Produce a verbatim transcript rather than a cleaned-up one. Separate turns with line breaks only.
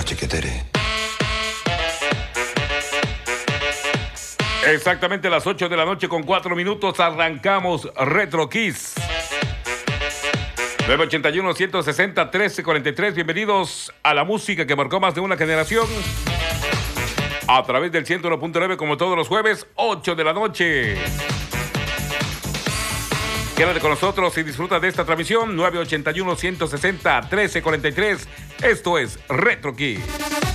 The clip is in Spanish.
chiquitere.
Exactamente las ocho de la noche con cuatro minutos arrancamos Retro Kiss. nueve ochenta y uno, ciento sesenta, trece cuarenta y tres. Bienvenidos a la música que marcó más de una generación. A través del ciento uno punto nueve como todos los jueves, ocho de la noche. Quédate con nosotros y disfruta de esta transmisión. nueve ochenta y uno, ciento sesenta, trece cuarenta y tres. Esto es Retro Kiss.